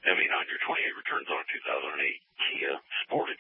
I mean, on your 28 returns on a 2008 Kia Sportage.